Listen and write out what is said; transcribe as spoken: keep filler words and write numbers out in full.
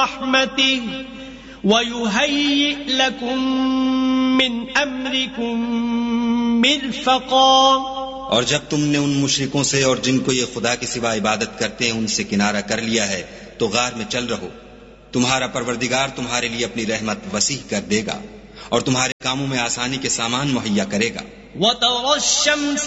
रहमतिहि वयुहय्यि लकुम मिन अम्रिकुम मिरफक़ा। और जब तुमने उन मुशरिकों से और जिनको ये खुदा के सिवा इबादत करते हैं उनसे किनारा कर लिया है तो गार में चल रहो, तुम्हारा परवरदिगार तुम्हारे लिए अपनी रहमत वसीह कर देगा और तुम्हारे कामों में आसानी के सामान मुहैया करेगा।